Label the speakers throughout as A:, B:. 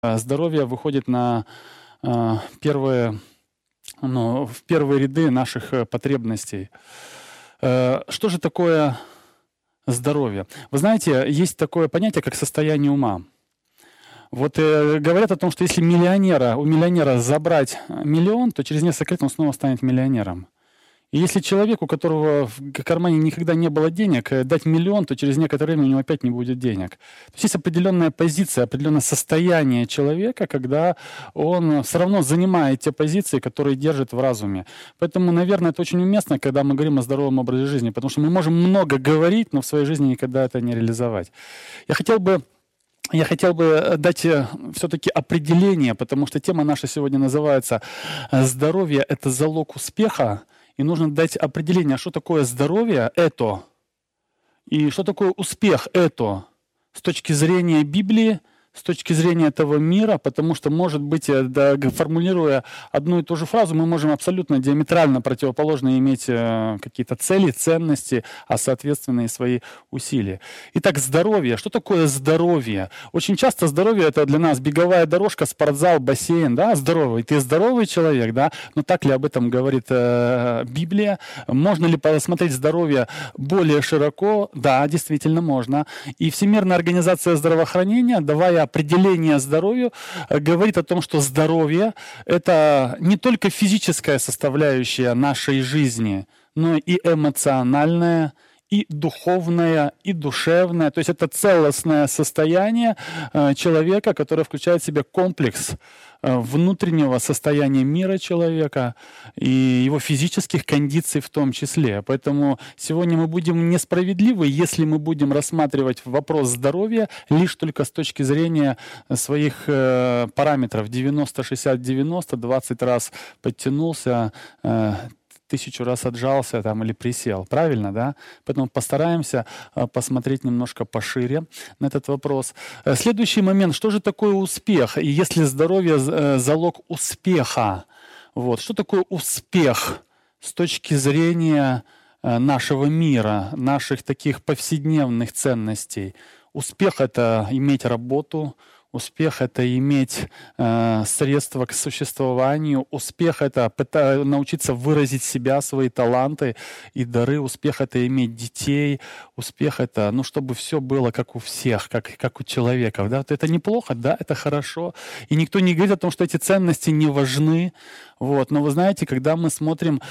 A: Здоровье выходит на первые, в первые ряды наших потребностей. Что же такое здоровье? Вы знаете, есть такое понятие, как состояние ума. Говорят о том, что если у миллионера забрать миллион, то через несколько лет он снова станет миллионером. И если человеку, у которого в кармане никогда не было денег, дать миллион, то через некоторое время у него опять не будет денег. То есть определенная позиция, определенное состояние человека, когда он все равно занимает те позиции, которые держит в разуме. Поэтому, наверное, это очень уместно, когда мы говорим о здоровом образе жизни, потому что мы можем много говорить, но в своей жизни никогда это не реализовать. Я хотел бы дать все-таки определение, потому что тема наша сегодня называется «Здоровье – это залог успеха». И нужно дать определение, что такое здоровье – это, и что такое успех – это, с точки зрения Библии, с точки зрения этого мира, потому что, может быть, формулируя одну и ту же фразу, мы можем абсолютно диаметрально противоположно иметь какие-то цели, ценности, а соответственно и свои усилия. Итак, здоровье. Что такое здоровье? Очень часто здоровье – это для нас беговая дорожка, спортзал, бассейн, да, здоровый. Ты здоровый человек, да, но так ли об этом говорит Библия? Можно ли посмотреть здоровье более широко? Да, действительно можно. И Всемирная организация здравоохранения, давая определение здоровью, говорит о том, что здоровье – это не только физическая составляющая нашей жизни, но и эмоциональная, и духовное, и душевное. То есть это целостное состояние человека, которое включает в себя комплекс внутреннего состояния мира человека и его физических кондиций в том числе. Поэтому сегодня мы будем несправедливы, если мы будем рассматривать вопрос здоровья лишь только с точки зрения своих параметров. 90-60-90, 20 раз подтянулся, 1000 раз отжался там, или присел. Правильно, да? Поэтому постараемся посмотреть немножко пошире на этот вопрос. Следующий момент. Что же такое успех? И если здоровье – залог успеха, что такое успех с точки зрения нашего мира, наших таких повседневных ценностей? Успех – это иметь работу. Успех – это иметь средства к существованию. Успех – это научиться выразить себя, свои таланты и дары. Успех – это иметь детей. Успех – это, чтобы все было как у всех, как у человека. Да? Это неплохо, да, это хорошо. И никто не говорит о том, что эти ценности не важны. Но вы знаете, когда мы смотрим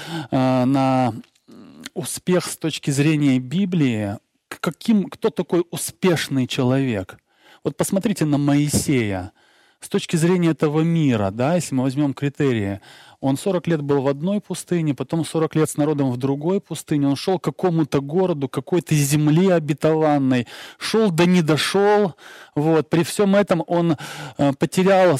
A: на успех с точки зрения Библии, кто такой успешный человек? Посмотрите на Моисея. С точки зрения этого мира, да, если мы возьмем критерии, он 40 лет был в одной пустыне, потом 40 лет с народом в другой пустыне, он шел к какому-то городу, какой-то земле обетованной, шел да не дошел. При всем этом он потерял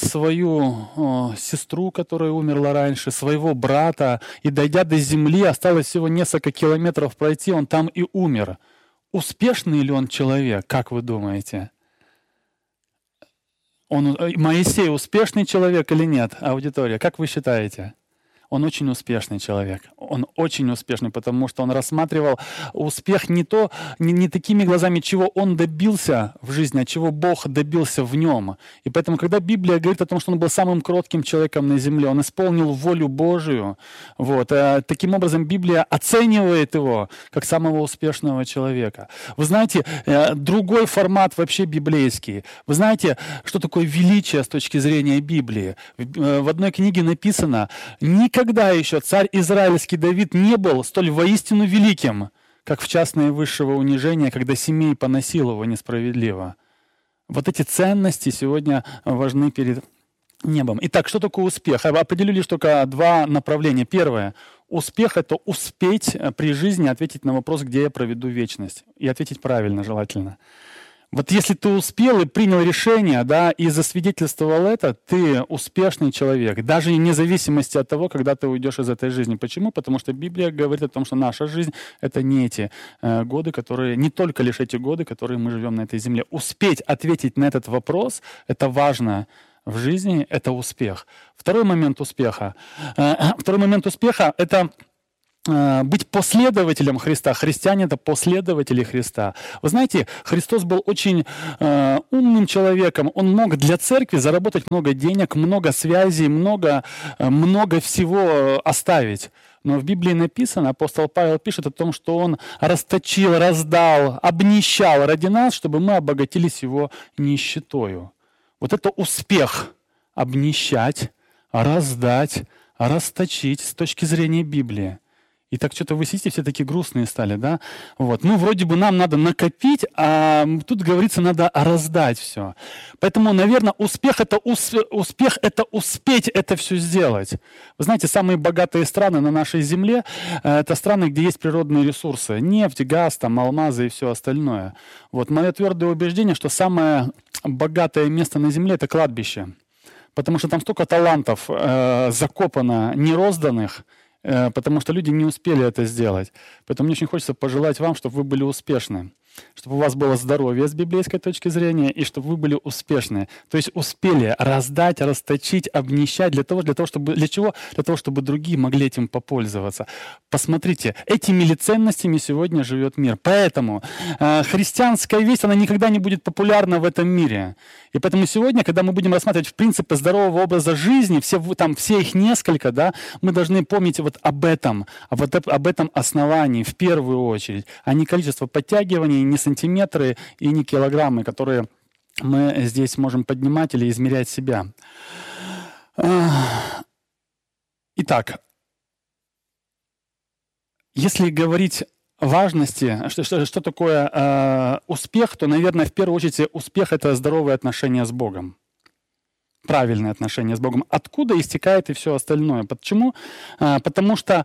A: свою сестру, которая умерла раньше, своего брата, и дойдя до земли, осталось всего несколько километров пройти, он там и умер. Успешный ли он человек, как вы думаете? Моисей успешный человек или нет, аудитория? Как вы считаете? Он очень успешный человек. Он очень успешный, потому что он рассматривал успех не такими глазами, чего он добился в жизни, а чего Бог добился в нем. И поэтому, когда Библия говорит о том, что он был самым кротким человеком на земле, он исполнил волю Божию, таким образом Библия оценивает его как самого успешного человека. Вы знаете, другой формат вообще библейский. Вы знаете, что такое величие с точки зрения Библии? В одной книге написано: никогда еще царь израильский Давид не был столь воистину великим, как в час наивысшего унижения, когда семей поносил его несправедливо. Эти ценности сегодня важны перед небом. Итак, что такое успех? Определю лишь только два направления. Первое. Успех – это успеть при жизни ответить на вопрос, где я проведу вечность. И ответить правильно, желательно. Если ты успел и принял решение, да, и засвидетельствовал это, ты успешный человек, даже вне зависимости от того, когда ты уйдешь из этой жизни. Почему? Потому что Библия говорит о том, что наша жизнь — это не эти годы, не только лишь эти годы, которые мы живем на этой земле. Успеть ответить на этот вопрос — это важно в жизни, это успех. Второй момент успеха — это быть последователем Христа. Христиане — это последователи Христа. Вы знаете, Христос был очень умным человеком. Он мог для церкви заработать много денег, много связей, много всего оставить. Но в Библии написано, апостол Павел пишет о том, что он расточил, раздал, обнищал ради нас, чтобы мы обогатились его нищетою. Вот это успех — обнищать, раздать, расточить с точки зрения Библии. И так что-то вы сидите, все такие грустные стали, да? Вот. Ну, вроде бы нам надо накопить, а тут говорится, надо раздать все. Поэтому, наверное, успех — это успеть это все сделать. Вы знаете, самые богатые страны на нашей земле — это страны, где есть природные ресурсы. Нефть, газ, там, алмазы и все остальное. Вот. Мое твердое убеждение, что самое богатое место на земле — это кладбище. Потому что там столько талантов закопано, нерозданных, потому что люди не успели это сделать. Поэтому мне очень хочется пожелать вам, чтобы вы были успешны, чтобы у вас было здоровье с библейской точки зрения, и чтобы вы были успешны. То есть успели раздать, расточить, обнищать для чего? Для того, чтобы другие могли этим попользоваться. Посмотрите, этими ли ценностями сегодня живет мир. Поэтому христианская весть, она никогда не будет популярна в этом мире. И поэтому сегодня, когда мы будем рассматривать принципы здорового образа жизни, все их несколько, да, мы должны помнить вот об этом основании в первую очередь, а не количество подтягиваний, не сантиметры и не килограммы, которые мы здесь можем поднимать или измерять себя. Итак, если говорить о важности, что такое успех, то, наверное, в первую очередь успех — это здоровые отношения с Богом. Правильные отношения с Богом. Откуда истекает и все остальное? Почему? Потому что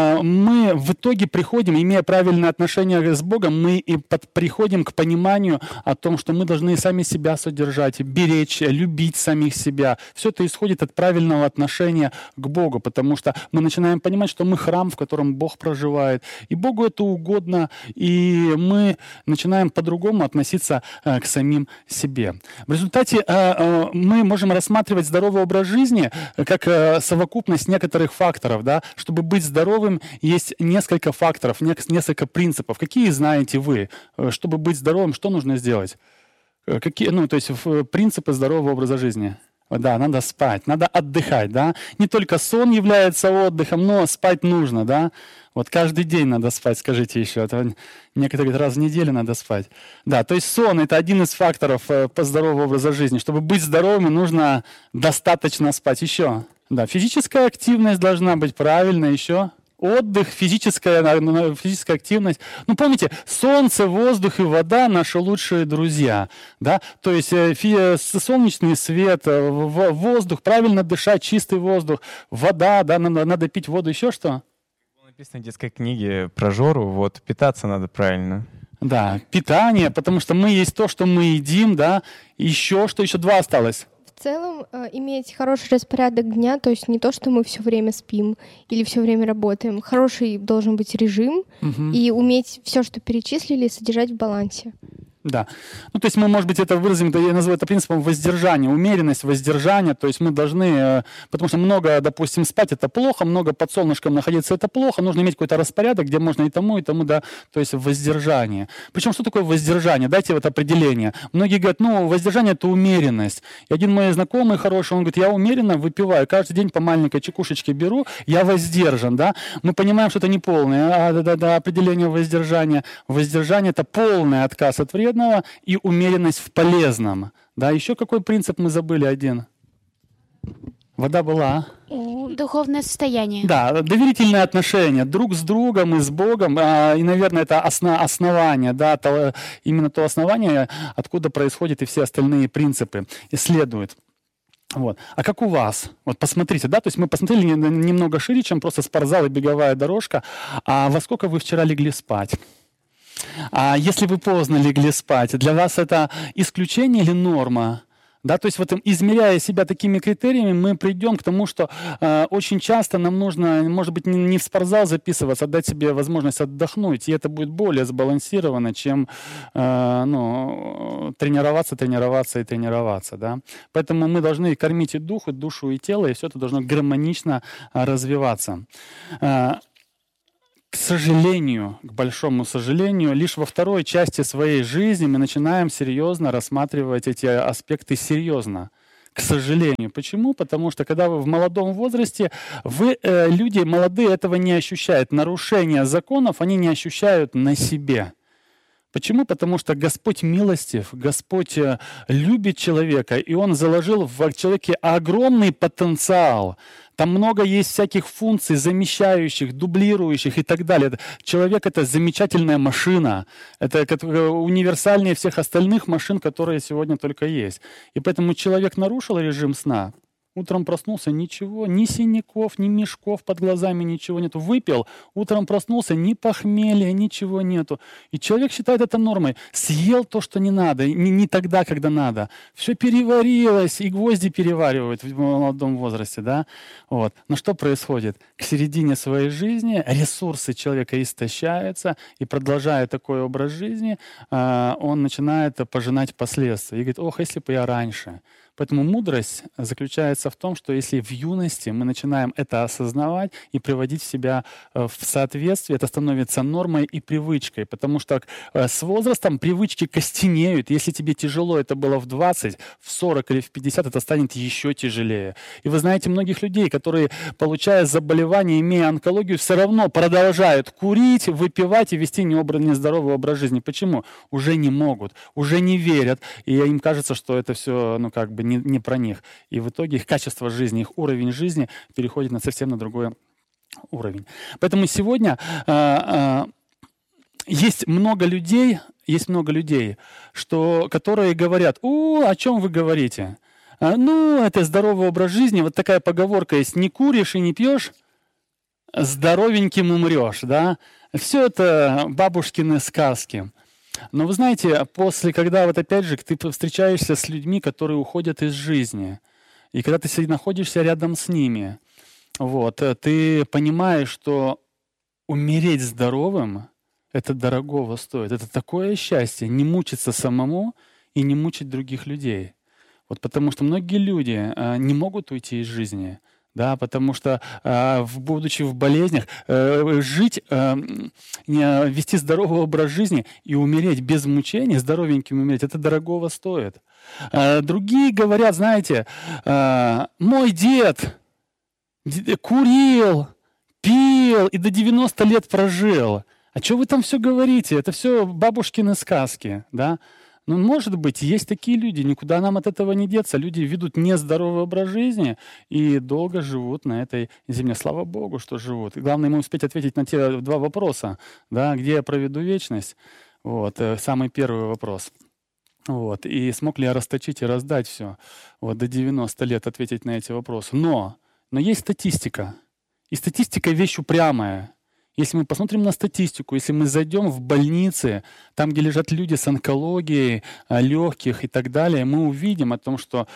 A: мы в итоге приходим, имея правильные отношения с Богом, мы и приходим к пониманию о том, что мы должны сами себя содержать, беречь, любить самих себя. Все это исходит от правильного отношения к Богу, потому что мы начинаем понимать, что мы храм, в котором Бог проживает, и Богу это угодно, и мы начинаем по-другому относиться к самим себе. В результате мы можем рассматривать здоровый образ жизни как совокупность некоторых факторов. Да? Чтобы быть здоровым, есть несколько факторов, несколько принципов. Какие знаете вы? Чтобы быть здоровым, что нужно сделать? То есть принципы здорового образа жизни. Да, надо спать, надо отдыхать, да. Не только сон является отдыхом, но спать нужно, да. Вот каждый день надо спать, скажите еще. Это некоторые раз в неделю надо спать. Да, то есть сон — это один из факторов по здоровому образу жизни. Чтобы быть здоровым, нужно достаточно спать. Еще, да, физическая активность должна быть правильной. Еще отдых, физическая активность. Ну, помните, солнце, воздух и вода — наши лучшие друзья. Да? То есть солнечный свет, воздух, правильно дышать, чистый воздух, вода, да, надо пить воду. Еще что?
B: Написано в детской книге про Жору, вот, питаться надо правильно.
A: Да, питание, потому что мы есть то, что мы едим, да. Еще 2 осталось.
C: В целом, иметь хороший распорядок дня, то есть не то, что мы все время спим или все время работаем. Хороший должен быть режим, и уметь все, что перечислили, содержать в балансе.
A: Да. Ну, то есть мы, может быть, это выразим, я называю это принципом воздержания, умеренность, воздержания. То есть мы должны, потому что много, допустим, спать — это плохо, много под солнышком находиться — это плохо, нужно иметь какой-то распорядок, где можно и тому, да, то есть воздержание. Причем что такое воздержание? Дайте вот определение. Многие говорят, воздержание — это умеренность. И один мой знакомый хороший, он говорит, я умеренно выпиваю, каждый день по маленькой чекушечке беру, я воздержан, да. Мы понимаем, что это не полное определение воздержания. Воздержание — это полный отказ от вредного и умеренность в полезном. Да, еще какой принцип мы забыли один? Вода была.
D: Духовное состояние.
A: Да, доверительные отношения друг с другом и с Богом. И, наверное, это основание, да, именно то основание, откуда происходят и все остальные принципы, и следуют. Вот. А как у вас? Вот посмотрите, да, то есть мы посмотрели немного шире, чем просто спортзал и беговая дорожка. А во сколько вы вчера легли спать? А если вы поздно легли спать, для вас это исключение или норма? Да, то есть измеряя себя такими критериями, мы придем к тому, что очень часто нам нужно, может быть, не в спортзал записываться, а дать себе возможность отдохнуть, и это будет более сбалансировано, чем тренироваться. Да? Поэтому мы должны кормить и дух, и душу, и тело, и все это должно гармонично развиваться. К сожалению, к большому сожалению, лишь во второй части своей жизни мы начинаем серьезно рассматривать эти аспекты серьезно. К сожалению. Почему? Потому что когда вы в молодом возрасте, люди молодые этого не ощущают. Нарушения законов они не ощущают на себе. Почему? Потому что Господь милостив, Господь любит человека, и Он заложил в человеке огромный потенциал. Там много есть всяких функций, замещающих, дублирующих и так далее. Человек — это замечательная машина. Это универсальнее всех остальных машин, которые сегодня только есть. И поэтому человек нарушил режим сна. Утром проснулся, ничего, ни синяков, ни мешков под глазами, ничего нету. Выпил, утром проснулся, ни похмелья, ничего нету. И человек считает это нормой. Съел то, что не надо, не тогда, когда надо. Все переварилось, и гвозди переваривают в молодом возрасте. Да? Вот. Но что происходит? К середине своей жизни ресурсы человека истощаются, и продолжая такой образ жизни, он начинает пожинать последствия. И говорит: ох, если бы я раньше. Поэтому мудрость заключается в том, что если в юности мы начинаем это осознавать и приводить себя в соответствие, это становится нормой и привычкой. Потому что с возрастом привычки костенеют. Если тебе тяжело это было в 20, в 40 или в 50, это станет еще тяжелее. И вы знаете многих людей, которые, получая заболевание, имея онкологию, все равно продолжают курить, выпивать и вести нездоровый образ жизни. Почему? Уже не могут, уже не верят. И им кажется, что это все, не про них. И в итоге их качество жизни, их уровень жизни переходит совсем на другой уровень. Поэтому сегодня есть много людей, которые говорят: о чем вы говорите? Это здоровый образ жизни. Вот такая поговорка есть: не куришь и не пьешь, здоровеньким умрешь. Да? Все это бабушкины сказки. Но вы знаете, когда опять же ты встречаешься с людьми, которые уходят из жизни, и когда ты находишься рядом с ними, ты понимаешь, что умереть здоровым — это дорогого стоит. Это такое счастье — не мучиться самому и не мучить других людей. Потому что многие люди не могут уйти из жизни. Да, потому что, будучи в болезнях, вести здоровый образ жизни и умереть без мучений, здоровеньким умереть, это дорогого стоит. Другие говорят: знаете, мой дед курил, пил и до 90 лет прожил. А что вы там все говорите? Это все бабушкины сказки, да? Может быть, есть такие люди, никуда нам от этого не деться. Люди ведут нездоровый образ жизни и долго живут на этой земле. Слава Богу, что живут. И главное ему успеть ответить на те два вопроса. Да, где я проведу вечность? Самый первый вопрос. И смог ли я расточить и раздать все? До 90 лет ответить на эти вопросы. Но есть статистика. И статистика — вещь упрямая. Если мы посмотрим на статистику, если мы зайдем в больницы, там, где лежат люди с онкологией, легких и так далее, мы увидим о том, что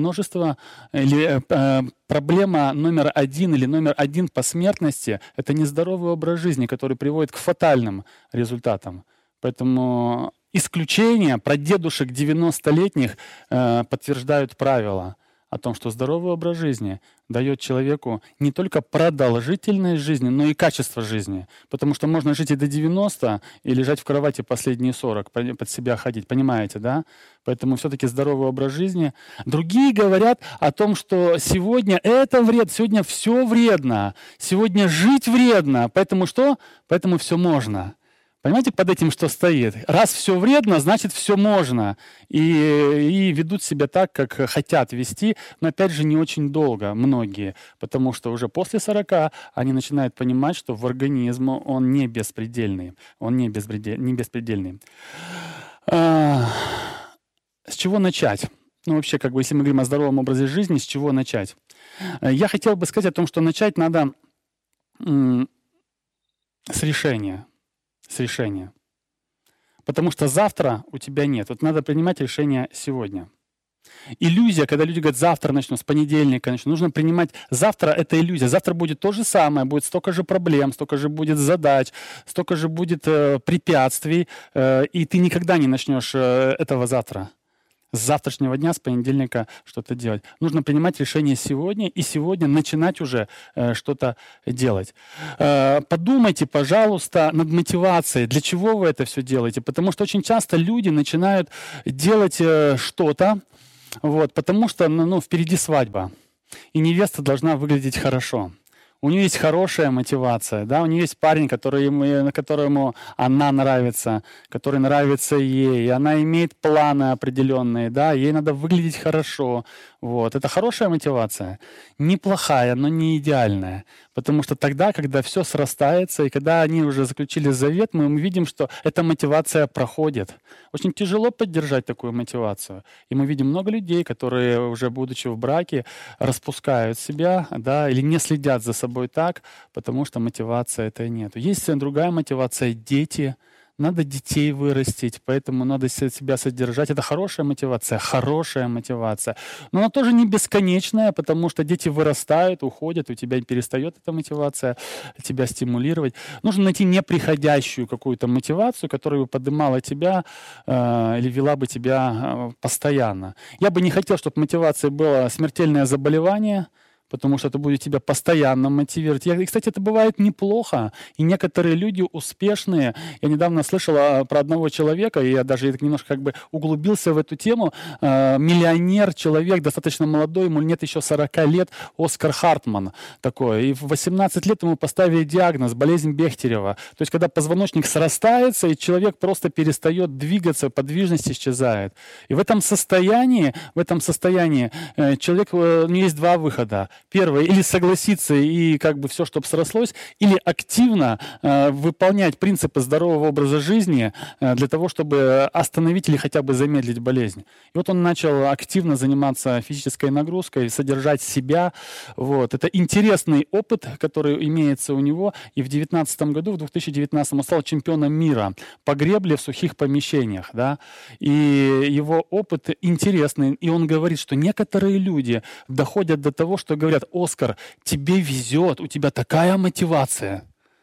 A: проблема номер один по смертности — это нездоровый образ жизни, который приводит к фатальным результатам. Поэтому исключения про дедушек 90-летних подтверждают правила о том, что здоровый образ жизни дает человеку не только продолжительность жизни, но и качество жизни. Потому что можно жить и до 90, и лежать в кровати последние 40, под себя ходить. Понимаете, да? Поэтому все-таки здоровый образ жизни. Другие говорят о том, что сегодня это вред, сегодня все вредно, сегодня жить вредно. Поэтому что? Поэтому все можно. Понимаете, под этим что стоит? Раз все вредно, значит все можно. И ведут себя так, как хотят вести, но опять же не очень долго многие, потому что уже после 40 они начинают понимать, что в организме он не беспредельный. Не беспредельный. С чего начать? Вообще, если мы говорим о здоровом образе жизни, с чего начать? Я хотел бы сказать о том, что начать надо с решения. Потому что завтра у тебя нет. Надо принимать решение сегодня. Иллюзия, когда люди говорят: завтра начну, с понедельника начну. Нужно принимать завтра — это иллюзия. Завтра будет то же самое, будет столько же проблем, столько же будет задач, столько же будет препятствий, и ты никогда не начнешь этого завтра. С завтрашнего дня, с понедельника что-то делать. Нужно принимать решение сегодня и сегодня начинать уже что-то делать. Подумайте, пожалуйста, над мотивацией. Для чего вы это все делаете? Потому что очень часто люди начинают делать что-то, потому что впереди свадьба. И невеста должна выглядеть хорошо. У нее есть хорошая мотивация, да, у нее есть парень, которому она нравится, который нравится ей, и она имеет планы определенные, да, ей надо выглядеть хорошо, Это хорошая мотивация, неплохая, но не идеальная, потому что тогда, когда все срастается, и когда они уже заключили завет, мы видим, что эта мотивация проходит. Очень тяжело поддержать такую мотивацию, и мы видим много людей, которые уже будучи в браке, распускают себя, да, или не следят за собой так, потому что мотивации этой нет. Есть другая мотивация — дети. Надо детей вырастить, поэтому надо себя содержать. Это хорошая мотивация. Но она тоже не бесконечная, потому что дети вырастают, уходят, у тебя перестает эта мотивация тебя стимулировать. Нужно найти неприходящую какую-то мотивацию, которая бы поднимала тебя или вела бы тебя постоянно. Я бы не хотел, чтобы мотивацией было смертельное заболевание, потому что это будет тебя постоянно мотивировать. И, кстати, это бывает неплохо. И некоторые люди успешные. Я недавно слышал про одного человека, и я даже немножко углубился в эту тему. Миллионер, человек, достаточно молодой, ему нет еще 40 лет, Оскар Хартман такой. И в 18 лет ему поставили диагноз — болезнь Бехтерева. То есть, когда позвоночник срастается, и человек просто перестает двигаться, подвижность исчезает. И в этом состоянии человек, у него есть два выхода. Первое — или согласиться и все, чтобы срослось, или активно выполнять принципы здорового образа жизни для того, чтобы остановить или хотя бы замедлить болезнь. И он начал активно заниматься физической нагрузкой, содержать себя. Это интересный опыт, который имеется у него. И в 2019 он стал чемпионом мира по гребле в сухих помещениях. Да? И его опыт интересный. И он говорит, что некоторые люди доходят до того, что говорят: «Оскар, тебе везет, у тебя такая мотивация».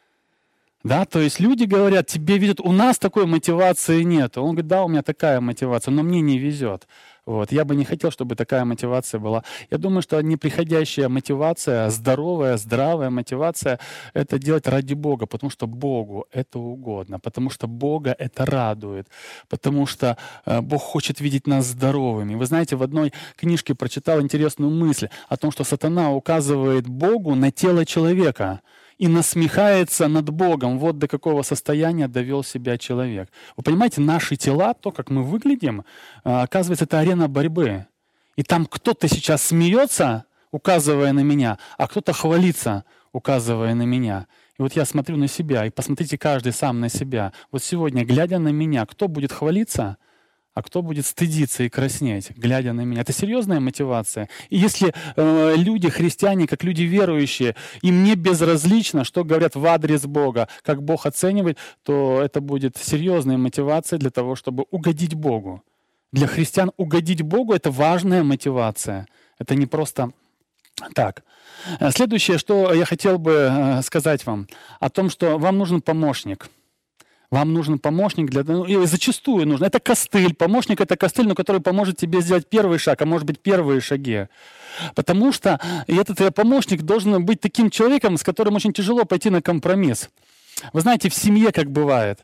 A: Да, то есть люди говорят: тебе везет, у нас такой мотивации нет. Он говорит: да, у меня такая мотивация, но мне не везет. Я бы не хотел, чтобы такая мотивация была. Я думаю, что неприходящая мотивация, здравая мотивация — это делать ради Бога, потому что Богу это угодно, потому что Бога это радует, потому что Бог хочет видеть нас здоровыми. Вы знаете, в одной книжке прочитал интересную мысль о том, что сатана указывает Богу на тело человека и насмехается над Богом. До какого состояния довел себя человек. Вы понимаете, наши тела, то, как мы выглядим, оказывается, это арена борьбы. И там кто-то сейчас смеется, указывая на меня, а кто-то хвалится, указывая на меня. И я смотрю на себя, и посмотрите каждый сам на себя. Сегодня, глядя на меня, кто будет хвалиться, а кто будет стыдиться и краснеть, глядя на меня. Это серьезная мотивация. И если люди, христиане, как люди верующие, им не безразлично, что говорят в адрес Бога, как Бог оценивает, то это будет серьезная мотивация для того, чтобы угодить Богу. Для христиан угодить Богу — это важная мотивация. Это не просто так. Следующее, что я хотел бы сказать вам, о том, что вам нужен помощник. Вам нужен помощник и зачастую нужно. Это костыль. Помощник — это костыль, но который поможет тебе сделать первый шаг, а может быть первые шаги. Потому что этот помощник должен быть таким человеком, с которым очень тяжело пойти на компромисс. Вы знаете, в семье как бывает.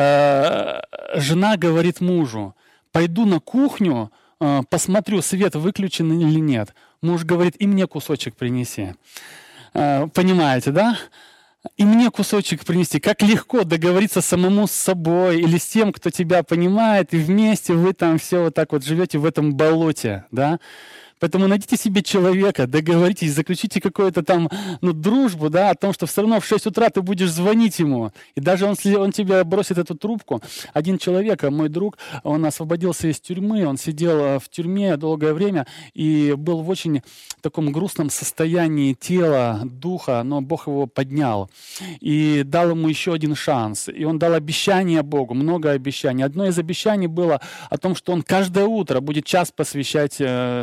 A: Жена говорит мужу: пойду на кухню, посмотрю, свет выключен или нет. Муж говорит: и мне кусочек принеси. Понимаете, да? И мне кусочек принести. Как легко договориться самому с собой или с тем, кто тебя понимает, и вместе вы там все живете в этом болоте, да? Поэтому найдите себе человека, договоритесь, заключите какую-то там дружбу, да, о том, что все равно в 6 утра ты будешь звонить ему. И даже если он тебе бросит эту трубку. Один человек, мой друг, он освободился из тюрьмы, он сидел в тюрьме долгое время и был в очень таком грустном состоянии тела, духа, но Бог его поднял и дал ему еще один шанс. И он дал обещание Богу, много обещаний. Одно из обещаний было о том, что он каждое утро будет час посвящать с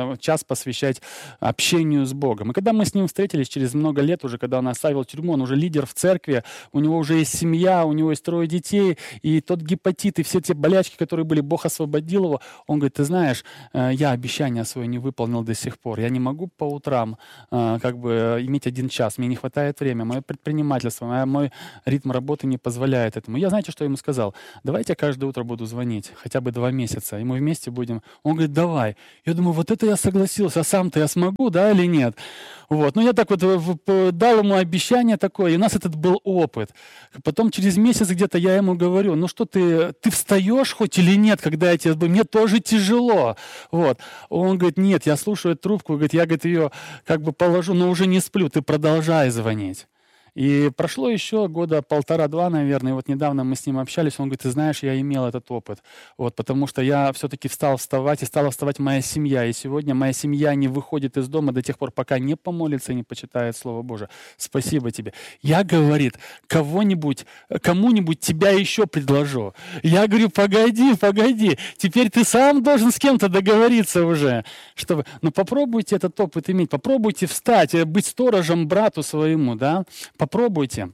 A: час посвящать общению с Богом. И когда мы с ним встретились через много лет уже, когда он оставил тюрьму, он уже лидер в церкви, у него уже есть семья, у него есть 3 детей, и тот гепатит, и все те болячки, которые были, Бог освободил его. Он говорит, ты знаешь, я обещание свое не выполнил до сих пор. Я не могу по утрам иметь 1 час. Мне не хватает времени. Мое предпринимательство, мой ритм работы не позволяет этому. Я, знаете, что я ему сказал? Давайте я каждое утро буду звонить, хотя бы 2 месяца, и мы вместе будем. Он говорит, давай. Я думаю, вот это я согласился, а сам-то я смогу, да, или нет? Вот. Ну, я так вот дал ему обещание такое, и у нас этот был опыт. Потом через месяц где-то я ему говорю, ну что ты встаешь хоть или нет, когда я тебе... Мне тоже тяжело. Вот. Он говорит, нет, я слушаю трубку, говорит, я ее положу, но уже не сплю, ты продолжай звонить. И прошло еще 1.5-2 года, наверное, и вот недавно мы с ним общались, он говорит, ты знаешь, я имел этот опыт, вот, потому что я все-таки стала вставать моя семья, и сегодня моя семья не выходит из дома до тех пор, пока не помолится и не почитает Слово Божие. Спасибо тебе. Я, говорит, кому-нибудь тебя еще предложу. Я говорю, погоди, теперь ты сам должен с кем-то договориться уже. Ну попробуйте этот опыт иметь, попробуйте встать, быть сторожем брату своему, да, попробуйте.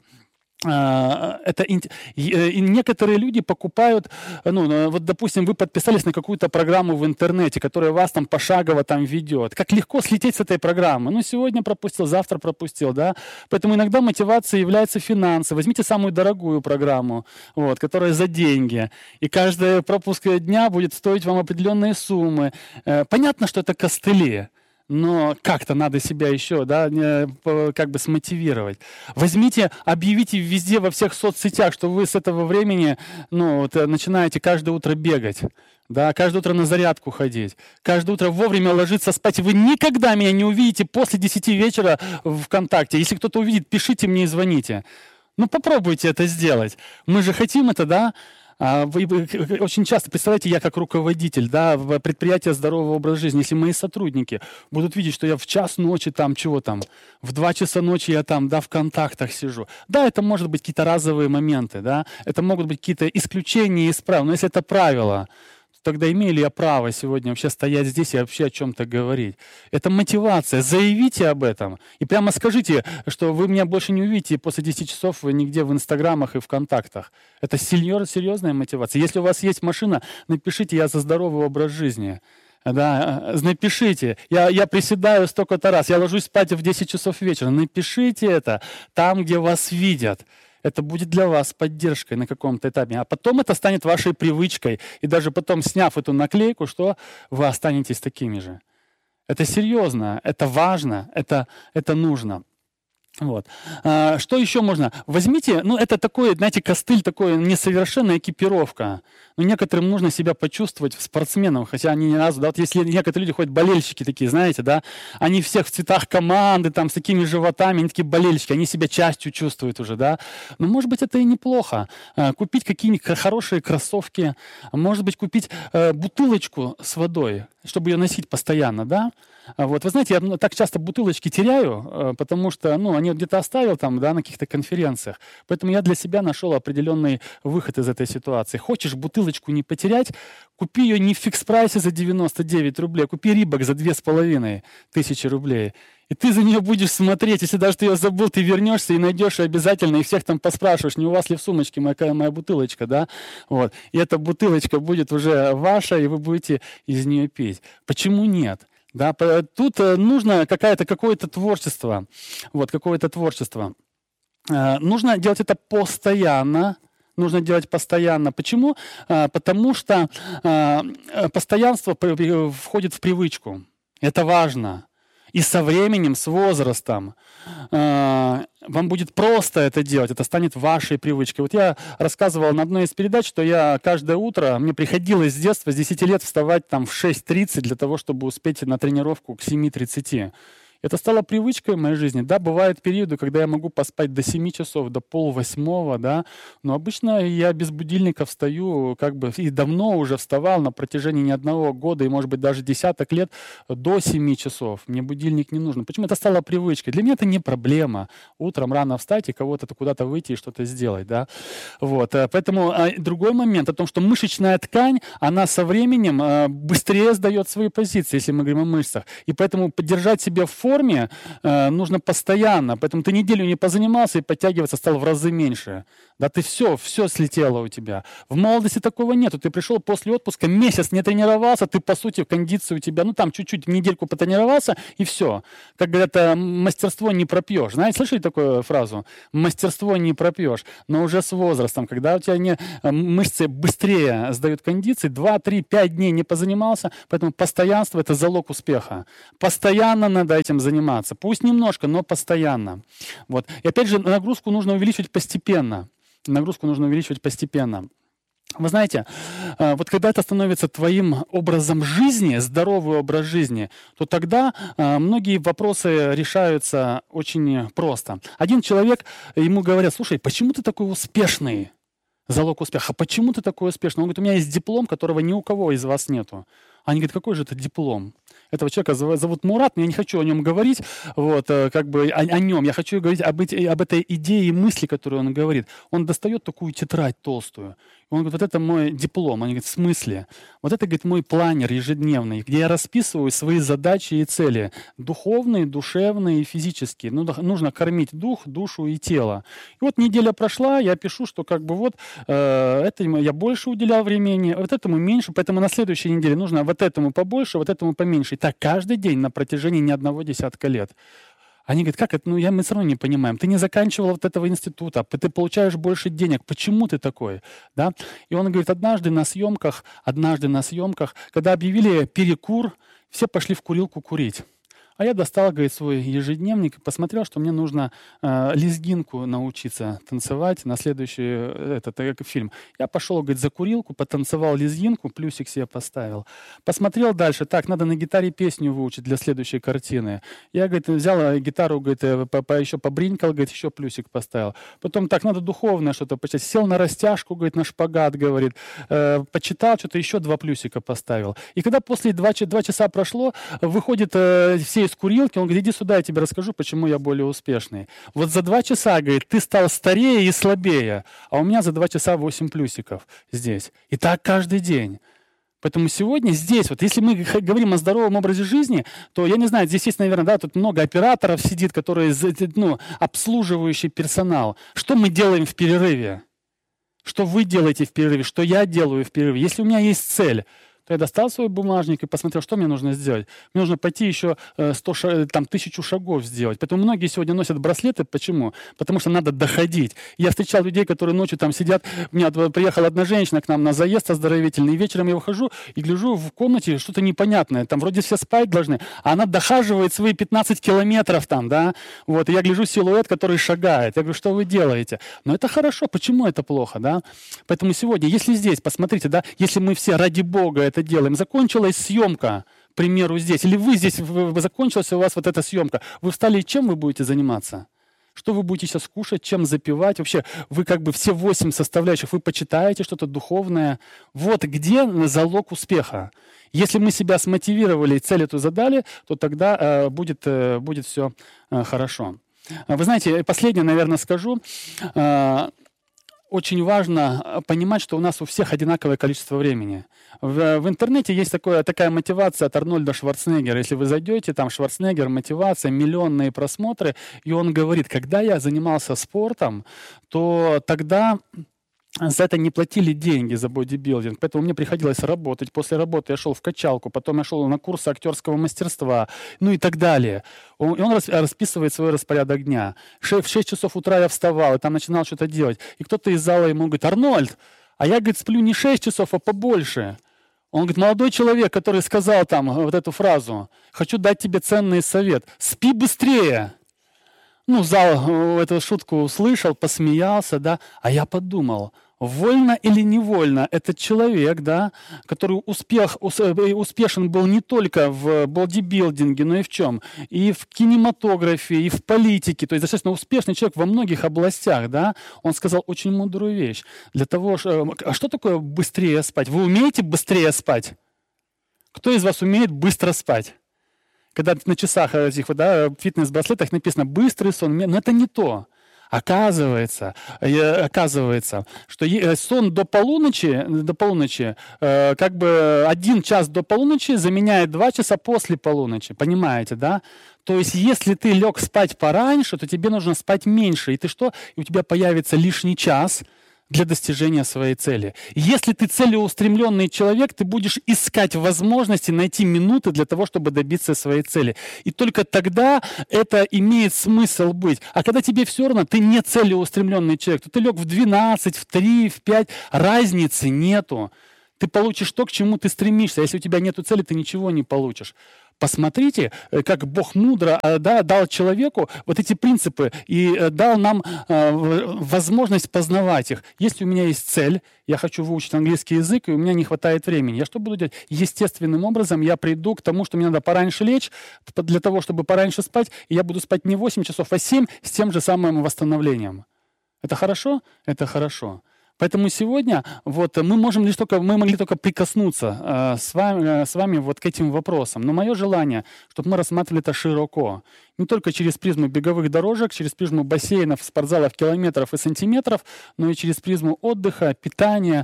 A: И некоторые люди покупают, вот, допустим, вы подписались на какую-то программу в интернете, которая вас там пошагово там ведет. Как легко слететь с этой программы. Ну, сегодня пропустил, завтра пропустил, да. Поэтому иногда мотивацией являются финансы. Возьмите самую дорогую программу, вот, которая за деньги. И каждый пропуск дня будет стоить вам определенные суммы. Понятно, что это костыли. Но как-то надо себя еще, да, смотивировать. Возьмите, объявите везде, во всех соцсетях, что вы с этого времени, начинаете каждое утро бегать, да, каждое утро на зарядку ходить, каждое утро вовремя ложиться спать. Вы никогда меня не увидите после 10 вечера в ВКонтакте. Если кто-то увидит, пишите мне и звоните. Попробуйте это сделать. Мы же хотим это, да? Вы очень часто, представляете, я как руководитель, да, в предприятии здорового образа жизни, если мои сотрудники будут видеть, что я в 1 ночи в 2 часа ночи я в контактах сижу. Да, это может быть какие-то разовые моменты, да, это могут быть какие-то исключения из правил, но если это правило, тогда имею ли я право сегодня вообще стоять здесь и вообще о чем-то говорить? Это мотивация. Заявите об этом. И прямо скажите, что вы меня больше не увидите после 10 часов нигде в Инстаграмах и ВКонтактах. Это серьезная мотивация. Если у вас есть машина, напишите «Я за здоровый образ жизни». Да, напишите. Я приседаю столько-то раз. Я ложусь спать в 10 часов вечера. Напишите это там, где вас видят. Это будет для вас поддержкой на каком-то этапе. А потом это станет вашей привычкой. И даже потом, сняв эту наклейку, что вы останетесь такими же. Это серьезно, это важно, это нужно. Вот. Что еще можно? Возьмите, это такой, знаете, костыль, такой несовершенная экипировка. Но некоторым нужно себя почувствовать спортсменом, хотя они ни разу, да, вот если некоторые люди ходят, болельщики такие, знаете, да, они всех в цветах команды, там, с такими животами, они такие болельщики, они себя частью чувствуют уже, да. Но, может быть, это и неплохо. Купить какие-нибудь хорошие кроссовки, может быть, купить бутылочку с водой, чтобы ее носить постоянно, да. Вот, вы знаете, я так часто бутылочки теряю, потому что, они где-то оставил там, да, на каких-то конференциях. Поэтому я для себя нашел определенный выход из этой ситуации. Хочешь бутылочку не потерять, купи ее не в фикс-прайсе за 99 рублей, купи Рибок за 2500 рублей. И ты за нее будешь смотреть. Если даже ты ее забыл, ты вернешься и найдешь ее обязательно, и всех там поспрашиваешь, не у вас ли в сумочке моя бутылочка, да? Вот. И эта бутылочка будет уже ваша, и вы будете из нее пить. Почему нет? Да, тут нужно какое-то творчество. Вот, какое-то творчество. Нужно делать это постоянно. Почему? Потому что постоянство входит в привычку. Это важно. И со временем, с возрастом вам будет просто это делать, это станет вашей привычкой. Вот я рассказывал на одной из передач, что я каждое утро, мне приходилось с детства, с 10 лет вставать в 6:30 для того, чтобы успеть на тренировку к 7:30. Это стало привычкой в моей жизни. Да, бывают периоды, когда я могу поспать до 7 часов, до 7:30, да, но обычно я без будильника встаю, как бы, и давно уже вставал на протяжении не одного года, и, может быть, даже десяток лет до 7 часов. Мне будильник не нужен. Почему это стало привычкой? Для меня это не проблема. Утром рано встать и кого-то куда-то выйти и что-то сделать, да. Вот. Поэтому другой момент о том, что мышечная ткань, она со временем быстрее сдает свои позиции, если мы говорим о мышцах. И поэтому поддержать себя в форме нужно постоянно. Поэтому ты неделю не позанимался и подтягиваться стал в разы меньше. Да, ты все слетело у тебя. В молодости такого нету. Ты пришел после отпуска, месяц не тренировался, ты, по сути, в кондиции у тебя, там чуть-чуть недельку потренировался, и все. Как говорят, мастерство не пропьешь. Знаете, слышали такую фразу? Мастерство не пропьешь. Но уже с возрастом, когда у тебя мышцы быстрее сдают кондиции, 2, 3, 5 дней не позанимался, поэтому постоянство — это залог успеха. Постоянно надо этим заниматься. Пусть немножко, но постоянно. Вот. И опять же, нагрузку нужно увеличивать постепенно. Вы знаете, вот когда это становится твоим образом жизни, здоровый образ жизни, то тогда многие вопросы решаются очень просто. Один человек, ему говорят: слушай, почему ты такой успешный? Залог успеха. Почему ты такой успешный? Он говорит: у меня есть диплом, которого ни у кого из вас нету. Они говорят: какой же это диплом? Этого человека зовут Мурат, но я не хочу о нем говорить, о нем. Я хочу говорить об этой идее и мысли, которую он говорит. Он достает такую тетрадь толстую. Он говорит: вот это мой диплом. Они говорят: в смысле? Вот это, говорит, мой планер ежедневный, где я расписываю свои задачи и цели. Духовные, душевные и физические. Нужно кормить дух, душу и тело. И вот неделя прошла, я пишу, что этому я больше уделял времени, вот этому меньше, поэтому на следующей неделе нужно вот этому побольше, вот этому поменьше. И так каждый день на протяжении не одного десятка лет. Они говорят: как это? Мы все равно не понимаем. Ты не заканчивал вот этого института, ты получаешь больше денег. Почему ты такой? Да? И он говорит: однажды на съемках, когда объявили перекур, все пошли в курилку курить. А я достал, говорит, свой ежедневник и посмотрел, что мне нужно лезгинку научиться танцевать на следующий фильм. Я пошел, говорит, за курилку, потанцевал лезгинку, плюсик себе поставил. Посмотрел дальше. Так, надо на гитаре песню выучить для следующей картины. Я, говорит, взял гитару, говорит, еще побринкал, говорит, еще плюсик поставил. Потом, так, надо духовное что-то почитать. Сел на растяжку, говорит, на шпагат, говорит. Почитал, что-то еще 2 плюсика поставил. И когда после 2 часа прошло, выходит все из курилки, он говорит: иди сюда, я тебе расскажу, почему я более успешный. Вот за 2 часа, говорит, ты стал старее и слабее, а у меня за 2 часа 8 плюсиков здесь. И так каждый день. Поэтому сегодня здесь, вот если мы говорим о здоровом образе жизни, то, я не знаю, здесь есть, наверное, да, тут много операторов сидит, которые, обслуживающий персонал. Что мы делаем в перерыве? Что вы делаете в перерыве? Что я делаю в перерыве? Если у меня есть цель, то я достал свой бумажник и посмотрел, что мне нужно сделать. Мне нужно пойти еще 1000 шагов сделать. Поэтому многие сегодня носят браслеты. Почему? Потому что надо доходить. Я встречал людей, которые ночью там сидят. У меня приехала одна женщина к нам на заезд оздоровительный. И вечером я выхожу и гляжу в комнате что-то непонятное. Там вроде все спать должны, а она дохаживает свои 15 километров там, да. Вот. И я гляжу силуэт, который шагает. Я говорю: что вы делаете? Но это хорошо. Почему это плохо, да? Поэтому сегодня, если здесь, посмотрите, да, если мы все ради Бога это делаем. Закончилась съемка, к примеру, здесь. Или вы здесь, закончилась у вас вот эта съемка. Вы встали, чем вы будете заниматься? Что вы будете сейчас кушать, чем запивать? Вообще, вы все 8 составляющих, вы почитаете что-то духовное. Вот где залог успеха. Если мы себя смотивировали и цель эту задали, то тогда будет все хорошо. Вы знаете, последнее, наверное, скажу. Очень важно понимать, что у нас у всех одинаковое количество времени. В интернете есть такая мотивация от Арнольда Шварценеггера. Если вы зайдете, там Шварценеггер, мотивация, миллионные просмотры, и он говорит: когда я занимался спортом, то тогда за это не платили деньги за бодибилдинг, поэтому мне приходилось работать. После работы я шел в качалку, потом я шел на курсы актерского мастерства, и так далее. И он расписывает свой распорядок дня. В 6 часов утра я вставал, и там начинал что-то делать. И кто-то из зала ему говорит: Арнольд, а я, говорит, сплю не 6 часов, а побольше. Он говорит: молодой человек, который сказал там вот эту фразу: хочу дать тебе ценный совет, спи быстрее. Зал эту шутку услышал, посмеялся, да, а я подумал: Вольно или невольно, этот человек, да, который успешен был не только в бодибилдинге, но и в чем? И в кинематографе, и в политике. То есть достаточно успешный человек во многих областях, да. Он сказал очень мудрую вещь. Для того, а что такое быстрее спать? Вы умеете быстрее спать? Кто из вас умеет быстро спать? Когда на часах этих, да, фитнес-браслетах написано «быстрый сон», но это не то. Оказывается, что сон до полуночи, как бы 1 час до полуночи заменяет 2 часа после полуночи. Понимаете, да? То есть, если ты лег спать пораньше, то тебе нужно спать меньше. И ты что? И у тебя появится лишний час для достижения своей цели. Если ты целеустремленный человек, ты будешь искать возможности найти минуты для того, чтобы добиться своей цели. И только тогда это имеет смысл быть. А когда тебе все равно, ты не целеустремленный человек, то ты лег в 12, в 3, в 5, разницы нету. Ты получишь то, к чему ты стремишься. Если у тебя нету цели, ты ничего не получишь. Посмотрите, как Бог мудро дал человеку вот эти принципы и дал нам возможность познавать их. Если у меня есть цель, я хочу выучить английский язык, и у меня не хватает времени, я что буду делать? Естественным образом я приду к тому, что мне надо пораньше лечь, для того, чтобы пораньше спать, и я буду спать не 8 часов, а 7 с тем же самым восстановлением. Это хорошо? Это хорошо. Поэтому сегодня вот, мы могли только прикоснуться с вами вот к этим вопросам. Но мое желание, чтобы мы рассматривали это широко. Не только через призму беговых дорожек, через призму бассейнов, спортзалов, километров и сантиметров, но и через призму отдыха, питания,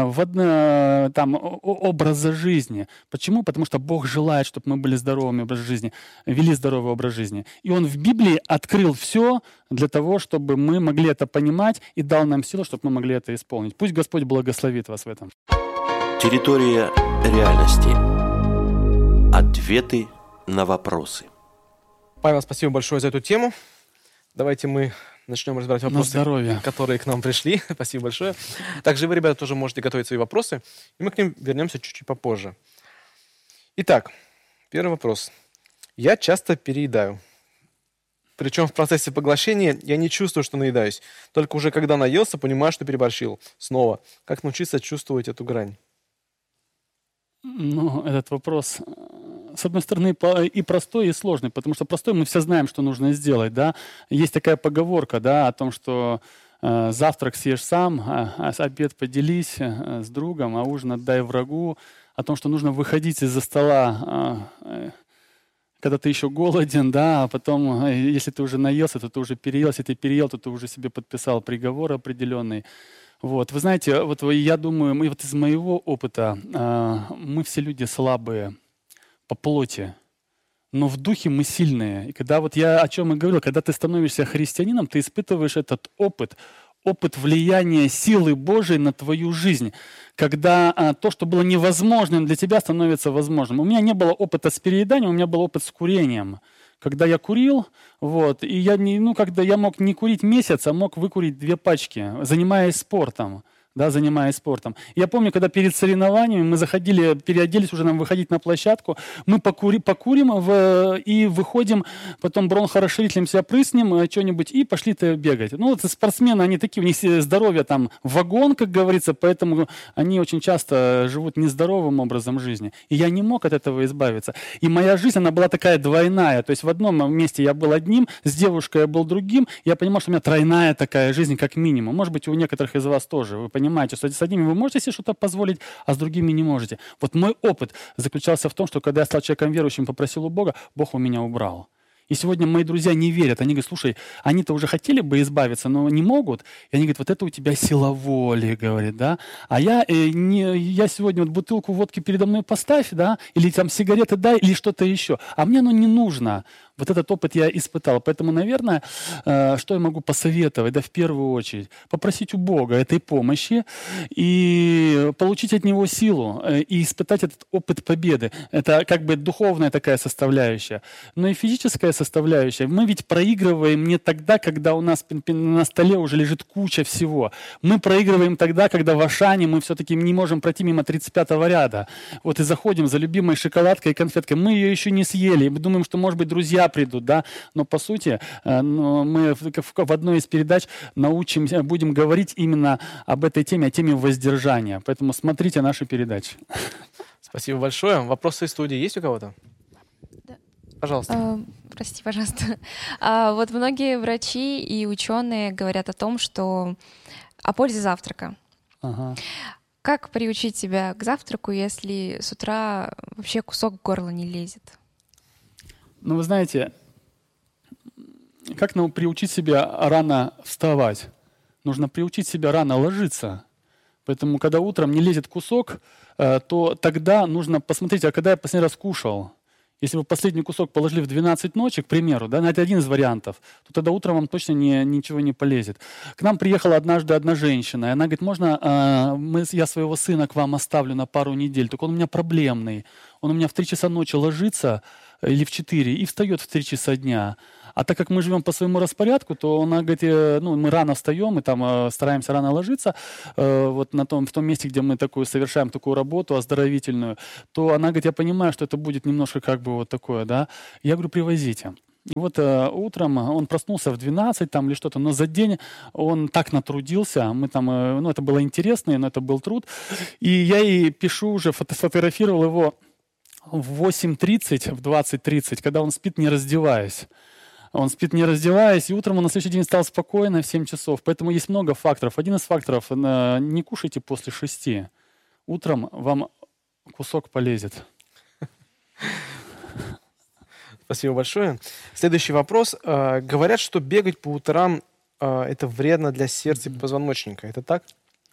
A: образа жизни. Почему? Потому что Бог желает, чтобы мы были здоровыми образ жизни, вели здоровый образ жизни. И Он в Библии открыл все для того, чтобы мы могли это понимать и дал нам силу, чтобы мы могли это исполнить. Пусть Господь благословит вас в этом.
E: Территория реальности. Ответы на вопросы.
F: Павел, спасибо большое за эту тему. Давайте мы начнем разбирать вопросы, которые к нам пришли. Спасибо большое. Также вы, ребята, тоже можете готовить свои вопросы, и мы к ним вернемся чуть-чуть попозже. Итак, первый вопрос. Я часто переедаю. Причем в процессе поглощения я не чувствую, что наедаюсь. Только уже когда наелся, понимаю, что переборщил. Снова. Как научиться чувствовать эту грань?
A: Ну, этот вопрос, с одной стороны, и простой, и сложный, потому что простой мы все знаем, что нужно сделать, да. Есть такая поговорка, да, о том, что завтрак съешь сам, обед поделись с другом, а ужин отдай врагу, о том, что нужно выходить из-за стола, когда ты еще голоден, да, а потом, если ты уже наелся, то ты уже переел, если ты переел, то ты уже себе подписал приговор определенный. Вот. Вы знаете, вот я думаю, вот из моего опыта, мы все люди слабые по плоти, но в духе мы сильные. И когда вот я о чем и говорил, когда ты становишься христианином, ты испытываешь этот опыт влияния силы Божией на твою жизнь, когда то, что было невозможным для тебя, становится возможным. У меня не было опыта с перееданием, у меня был опыт с курением. Когда я курил, вот, и когда я мог не курить месяц, а мог выкурить 2 пачки, занимаясь спортом. Я помню, когда перед соревнованиями мы переоделись уже нам выходить на площадку, мы покурим и выходим, потом бронхорасширителем себя прыснем, что-нибудь, и пошли-то бегать. Ну, вот спортсмены, они такие, у них здоровье там вагон, как говорится, поэтому они очень часто живут нездоровым образом жизни. И я не мог от этого избавиться. И моя жизнь, она была такая двойная. То есть в одном месте я был одним, с девушкой я был другим. Я понимал, что у меня тройная такая жизнь, как минимум. Может быть, у некоторых из вас тоже. Вы понимаете, что с одними вы можете себе что-то позволить, а с другими не можете. Вот мой опыт заключался в том, что когда я стал человеком верующим, попросил у Бога, Бог у меня убрал. И сегодня мои друзья не верят. Они говорят, слушай, они-то уже хотели бы избавиться, но не могут. И они говорят, вот это у тебя сила воли, говорит, да. А я сегодня вот бутылку водки передо мной поставь, да, или там сигареты дай, или что-то еще. А мне оно не нужно. Вот этот опыт я испытал. Поэтому, наверное, что я могу посоветовать? Да, в первую очередь, попросить у Бога этой помощи и получить от Него силу, и испытать этот опыт победы. Это как бы духовная такая составляющая. Но и физическая составляющая. Мы ведь проигрываем не тогда, когда у нас на столе уже лежит куча всего. Мы проигрываем тогда, когда в Ашане мы все-таки не можем пройти мимо 35-го ряда. Вот и заходим за любимой шоколадкой и конфеткой. Мы ее еще не съели. Мы думаем, что, может быть, друзья себя придут, да. Но по сути мы в одной из передач будем говорить именно об этой теме, о теме воздержания. Поэтому смотрите наши передачи.
F: Спасибо большое. Вопросы из студии есть у кого-то?
G: Да.
F: Пожалуйста.
G: Прости, пожалуйста. Вот многие врачи и ученые говорят о том, что о пользе завтрака.
A: Ага.
G: Как приучить себя к завтраку, если с утра вообще кусок в горло не лезет?
A: Ну, вы знаете, как нам приучить себя рано вставать? Нужно приучить себя рано ложиться. Поэтому, когда утром не лезет кусок, то тогда нужно посмотреть, а когда я последний раз кушал. Если вы последний кусок положили в 12 ночи, к примеру, да, это один из вариантов, то тогда утром вам точно ничего не полезет. К нам приехала однажды одна женщина, и она говорит, можно я своего сына к вам оставлю на пару недель, только он у меня проблемный. Он у меня в 3 часа ночи ложится, или в 4, и встает в 3 часа дня. А так как мы живем по своему распорядку, то она говорит, мы рано встаем, мы там стараемся рано ложиться, вот в том месте, где мы совершаем такую работу оздоровительную, то она говорит, я понимаю, что это будет немножко как бы вот такое, да. Я говорю, привозите. И вот утром он проснулся в 12 там, или что-то, но за день он так натрудился, мы там, это было интересно, но это был труд, и я ей пишу уже, сфотографировал его в 8:30, в 20:30, когда он спит, не раздеваясь. Он спит, не раздеваясь, и утром он на следующий день встал спокойно в 7 часов. Поэтому есть много факторов. Один из факторов – не кушайте после 6. Утром вам кусок полезет.
F: Спасибо большое. Следующий вопрос. Говорят, что бегать по утрам это вредно для сердца и позвоночника. Это так?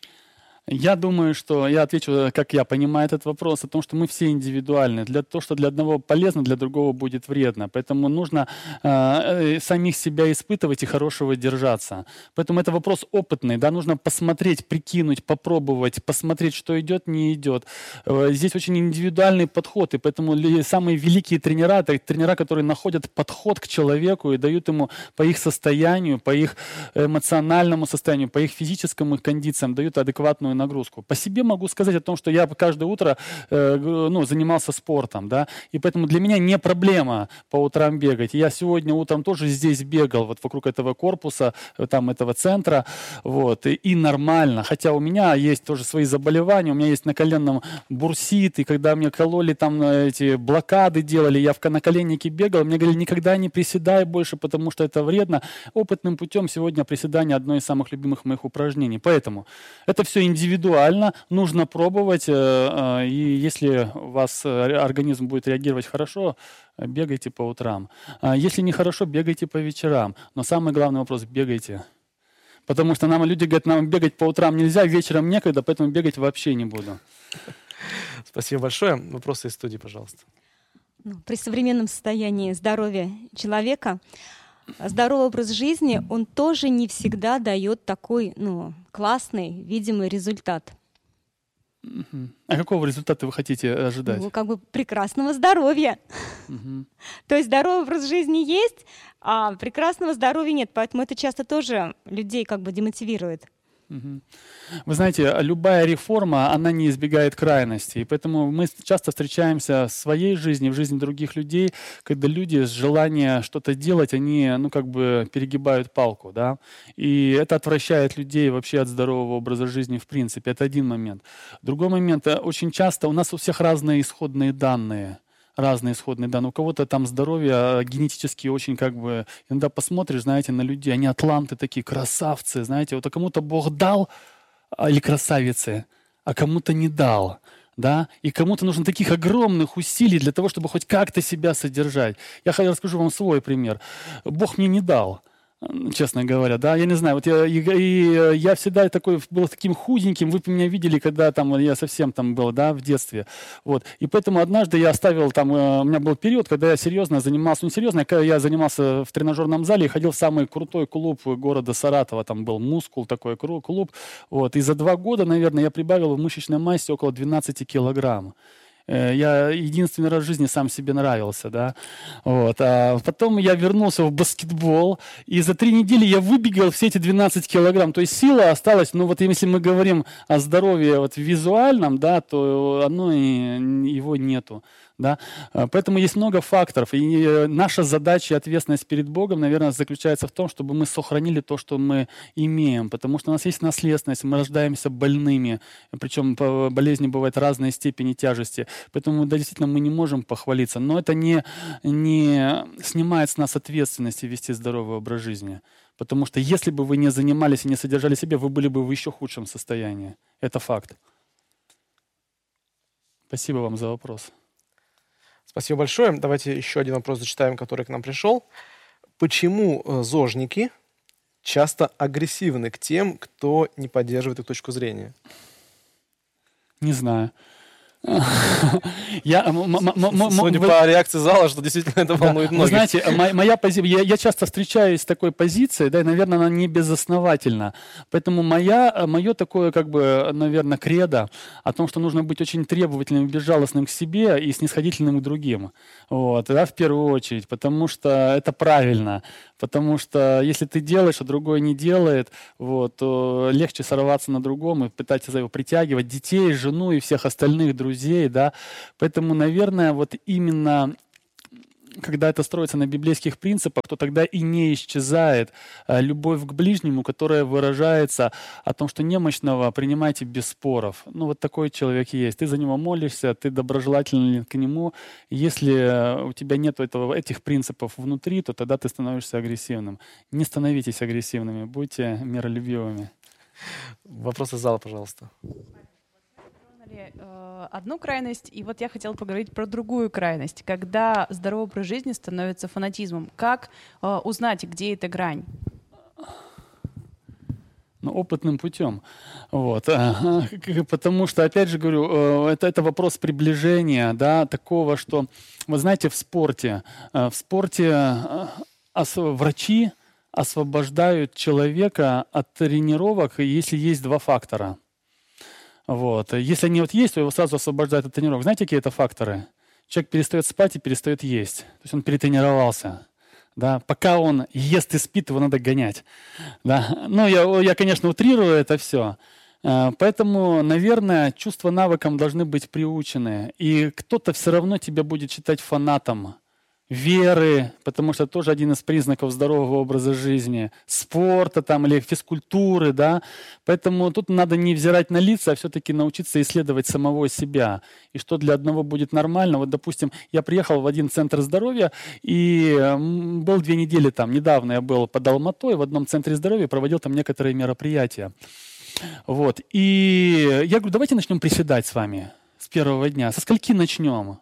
A: Я думаю, что я отвечу, как я понимаю этот вопрос, о том, что мы все индивидуальны. То, что для одного полезно, для другого будет вредно. Поэтому нужно самих себя испытывать и хорошего держаться. Поэтому это вопрос опытный. Да? Нужно посмотреть, прикинуть, попробовать, посмотреть, что идет, не идет. Здесь очень индивидуальный подход. И поэтому самые великие тренера, это тренера, которые находят подход к человеку и дают ему по их состоянию, по их эмоциональному состоянию, по их физическим кондициям, дают адекватную нагрузку. По себе могу сказать о том, что я каждое утро занимался спортом, да, и поэтому для меня не проблема по утрам бегать. Я сегодня утром тоже здесь бегал, вот вокруг этого корпуса, там этого центра, вот, и нормально. Хотя у меня есть тоже свои заболевания, у меня есть на коленном бурсит, и когда мне кололи там эти блокады делали, я в наколеннике бегал, мне говорили, никогда не приседай больше, потому что это вредно. Опытным путем сегодня приседание одно из самых любимых моих упражнений. Поэтому это все индивидуально, нужно пробовать, и если у вас организм будет реагировать хорошо, бегайте по утрам. Если нехорошо, бегайте по вечерам. Но самый главный вопрос – бегайте. Потому что люди говорят, нам бегать по утрам нельзя, вечером некогда, поэтому бегать вообще не буду.
F: Спасибо большое. Вопросы из студии, пожалуйста.
H: При современном состоянии здоровья человека здоровый образ жизни, он тоже не всегда дает такой, классный, видимый результат.
A: А какого результата вы хотите ожидать?
H: Прекрасного здоровья. То есть здоровый образ жизни есть, а прекрасного здоровья нет. Поэтому это часто тоже людей демотивирует.
A: Вы знаете, любая реформа, она не избегает крайностей. И поэтому мы часто встречаемся в своей жизни, в жизни других людей, когда люди с желания что-то делать, они, перегибают палку, да. И это отвращает людей вообще от здорового образа жизни в принципе. Это один момент. Другой момент, очень часто у нас у всех разные исходные данные. У кого-то там здоровье генетически очень иногда посмотришь, знаете, на людей, они атланты такие, красавцы, знаете, вот кому-то Бог дал, или красавицы, а кому-то не дал, да, и кому-то нужно таких огромных усилий для того, чтобы хоть как-то себя содержать. Я расскажу вам свой пример. Бог мне не дал. Честно говоря, да, я не знаю, я всегда был таким худеньким, вы меня видели, когда я совсем был, да, в детстве, вот, и поэтому однажды я оставил у меня был период, когда я серьезно занимался, когда я занимался в тренажерном зале и ходил в самый крутой клуб города Саратова, там был «Мускул», такой клуб, вот, и за 2 года, наверное, я прибавил в мышечной массе около 12 килограмм. Я единственный раз в жизни сам себе нравился, да. Вот. А потом я вернулся в баскетбол, и за 3 недели я выбегал все эти 12 килограмм. То есть сила осталась, если мы говорим о здоровье визуальном, да, то его нету. Да? Поэтому есть много факторов. И наша задача и ответственность перед Богом, наверное, заключается в том, чтобы мы сохранили то, что мы имеем. Потому что у нас есть наследственность, мы рождаемся больными. Причем болезни бывают разной степени тяжести. Поэтому да, действительно мы не можем похвалиться. Но это не снимает с нас ответственности вести здоровый образ жизни. Потому что если бы вы не занимались и не содержали себя, вы были бы в еще худшем состоянии. Это факт. Спасибо вам за вопрос.
F: Спасибо большое. Давайте еще один вопрос зачитаем, который к нам пришел. Почему зожники часто агрессивны к тем, кто не поддерживает их точку зрения?
A: Не знаю.
F: Судя по реакции зала, что действительно это волнует многих.
A: Вы знаете, моя позиция, я часто встречаюсь с такой позицией, да, и, наверное, она не безосновательна. Поэтому мое такое, наверное, кредо о том, что нужно быть очень требовательным, безжалостным к себе и снисходительным к другим. Вот, да, в первую очередь, потому что это правильно. Потому что если ты делаешь, а другой не делает, вот, то легче сорваться на другом и пытаться его притягивать, детей, жену и всех остальных друзей. Да? Поэтому, наверное, вот именно когда это строится на библейских принципах, то тогда и не исчезает любовь к ближнему, которая выражается о том, что немощного принимайте без споров. Ну, вот такой человек есть. Ты за него молишься, ты доброжелателен к нему. Если у тебя нет этих принципов внутри, то тогда ты становишься агрессивным. Не становитесь агрессивными, будьте миролюбивыми.
F: Вопрос из зала, пожалуйста.
I: Одну крайность, и вот я хотела поговорить про другую крайность, когда здоровый образ жизни становится фанатизмом. Как узнать, где эта грань?
A: Ну, опытным путем. Вот. Потому что, опять же говорю, это вопрос приближения, да, такого, что, вы знаете, в спорте врачи освобождают человека от тренировок, если есть два фактора. Вот. Если они вот есть, то его сразу освобождают от тренировок. Знаете, какие это факторы? Человек перестает спать и перестает есть. То есть он перетренировался. Да? Пока он ест и спит, его надо гонять. Да? Ну, я, конечно, утрирую это все. Поэтому, наверное, чувства навыкам должны быть приучены. И кто-то все равно тебя будет считать фанатом веры, потому что это тоже один из признаков здорового образа жизни, спорта там, или физкультуры. Да? Поэтому тут надо не взирать на лица, а все-таки научиться исследовать самого себя. И что для одного будет нормально. Вот, допустим, я приехал в один центр здоровья и был 2 недели там. Недавно я был под Алматой в одном центре здоровья, проводил там некоторые мероприятия. Вот. И я говорю, давайте начнем приседать с вами с первого дня. Со скольки начнем?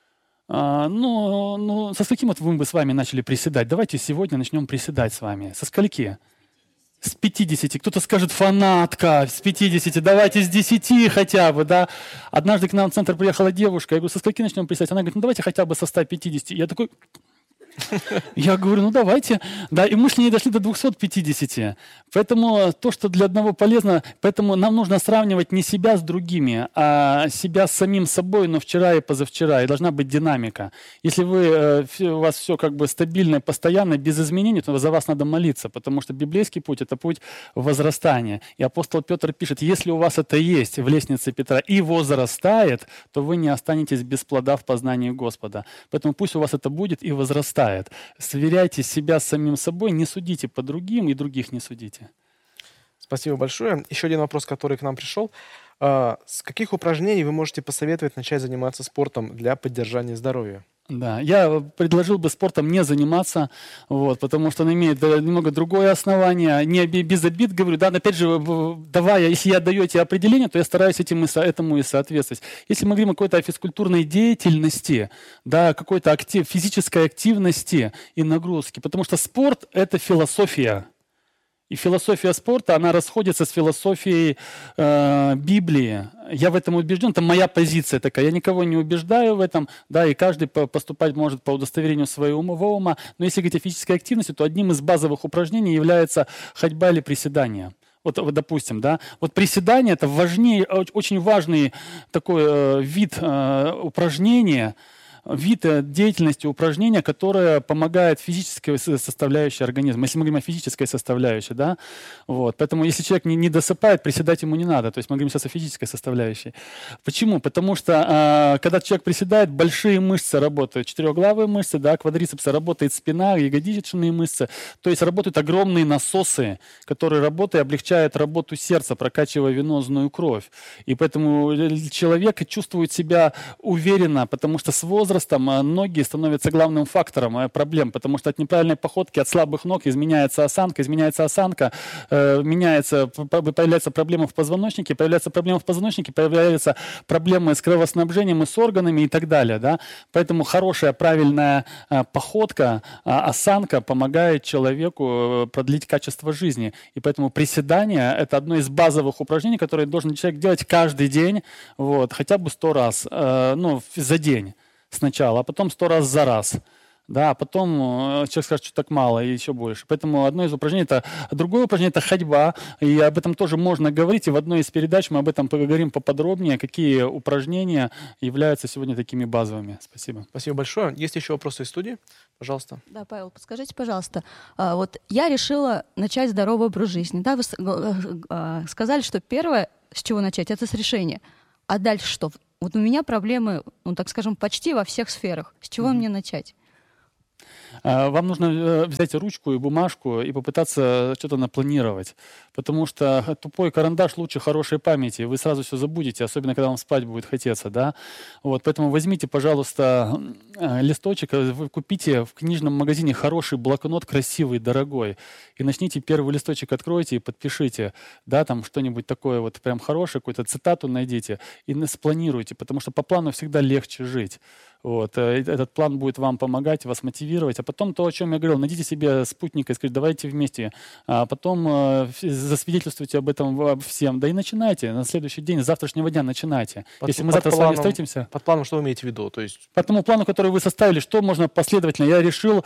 A: Со скольки вот вы бы с вами начали приседать? Давайте сегодня начнем приседать с вами. Со скольки? С 50. Кто-то скажет, фанатка, с 50. Давайте с 10 хотя бы, да. Однажды к нам в центр приехала девушка. Я говорю, со скольки начнем приседать? Она говорит, давайте хотя бы со 150. Я такой... Я говорю, давайте. Да, и мы с ней дошли до 250. Поэтому то, что для одного полезно, поэтому нам нужно сравнивать не себя с другими, а себя с самим собой, но вчера и позавчера. И должна быть динамика. Если у вас все стабильно, постоянно, без изменений, то за вас надо молиться, потому что библейский путь — это путь возрастания. И апостол Петр пишет, если у вас это есть в лестнице Петра и возрастает, то вы не останетесь без плода в познании Господа. Поэтому пусть у вас это будет и возрастает. Сверяйте себя с самим собой, не судите по другим и других не судите.
F: Спасибо большое. Еще один вопрос, который к нам пришел. С каких упражнений вы можете посоветовать начать заниматься спортом для поддержания здоровья?
A: Да, я предложил бы спортом не заниматься, потому что он имеет немного другое основание. Не без обид говорю, да, опять же, если я даю эти определения, то я стараюсь этому и соответствовать. Если мы говорим о какой-то физкультурной деятельности, да, какой-то физической активности и нагрузки, потому что спорт — это философия. И философия спорта, она расходится с философией Библии. Я в этом убежден, это моя позиция такая. Я никого не убеждаю в этом, да, и каждый поступать может по удостоверению своего ума. Но если говорить о физической активности, то одним из базовых упражнений является ходьба или приседание. Вот допустим, да, вот приседание — это очень важный такой вид упражнения, вид деятельности, упражнения, которое помогает физической составляющей организма. Если мы говорим о физической составляющей, да, вот. Поэтому если человек не досыпает, приседать ему не надо. То есть мы говорим сейчас о физической составляющей. Почему? Потому что когда человек приседает, большие мышцы работают, четырехглавые мышцы, да, квадрицепсы, работает спина, ягодичные мышцы. То есть работают огромные насосы, которые работают и облегчают работу сердца, прокачивая венозную кровь. И поэтому человек чувствует себя уверенно, потому что с возрастом ноги становятся главным фактором проблем, потому что от неправильной походки, от слабых ног изменяется осанка, появляются проблемы в позвоночнике, появляются проблемы с кровоснабжением и с органами и так далее. Да? Поэтому хорошая, правильная походка, осанка помогает человеку продлить качество жизни. И поэтому приседание – это одно из базовых упражнений, которые должен человек делать каждый день, вот, хотя бы 100 раз, за день сначала, а потом 100 раз за раз. Да, а потом человек скажет, что так мало, и еще больше. Поэтому одно из упражнений – это… Другое упражнение – это ходьба. И об этом тоже можно говорить. И в одной из передач мы об этом поговорим поподробнее, какие упражнения являются сегодня такими базовыми. Спасибо.
F: Спасибо большое. Есть еще вопросы из студии? Пожалуйста.
J: Да, Павел, подскажите, пожалуйста. Вот я решила начать здоровый образ жизни. Да, вы сказали, что первое, с чего начать, это с решения. А дальше что? Вот у меня проблемы, так скажем, почти во всех сферах. С чего мне начать?
A: Вам нужно взять ручку и бумажку и попытаться что-то напланировать. Потому что тупой карандаш лучше хорошей памяти. Вы сразу все забудете, особенно когда вам спать будет хотеться. Да? Вот, поэтому возьмите, пожалуйста, листочек, вы купите в книжном магазине хороший блокнот, красивый, дорогой. И начните первый листочек, откройте и подпишите. Да, там что-нибудь такое вот прям хорошее, какую-то цитату найдите и спланируйте, потому что по плану всегда легче жить. Вот. Этот план будет вам помогать, вас мотивировать. А потом то, о чем я говорил, найдите себе спутника и скажите, давайте вместе. А потом засвидетельствуйте об этом всем. Да и начинайте. На следующий день, с завтрашнего дня начинайте. Если мы завтра с вами встретимся...
F: Под планом что вы имеете в виду? То есть...
A: По тому плану, который вы составили, что можно последовательно. Я решил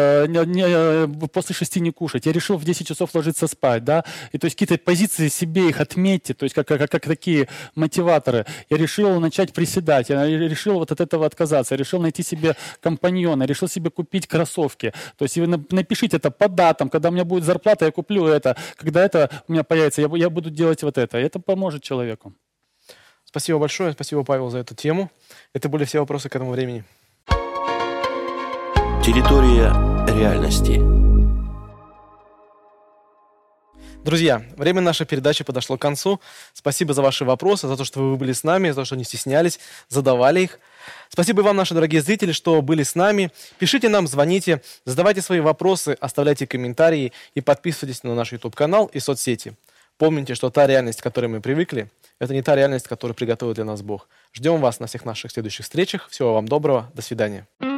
A: после 6 не кушать. Я решил в 10 часов ложиться спать. Да? И то есть какие-то позиции себе их отметьте, то есть как такие мотиваторы. Я решил начать приседать. Я решил вот от этого отказаться. Я решил найти себе компаньона, решил себе купить кроссовки. То есть вы напишите это по датам, когда у меня будет зарплата, я куплю это. Когда это у меня появится, я буду делать вот это. И это поможет человеку.
F: Спасибо большое. Спасибо, Павел, за эту тему. Это были все вопросы к этому времени.
E: Территория реальности.
F: Друзья, время нашей передачи подошло к концу. Спасибо за ваши вопросы, за то, что вы были с нами, за то, что не стеснялись, задавали их. Спасибо и вам, наши дорогие зрители, что были с нами. Пишите нам, звоните, задавайте свои вопросы, оставляйте комментарии и подписывайтесь на наш YouTube-канал и соцсети. Помните, что та реальность, к которой мы привыкли, это не та реальность, которую приготовил для нас Бог. Ждем вас на всех наших следующих встречах. Всего вам доброго. До свидания.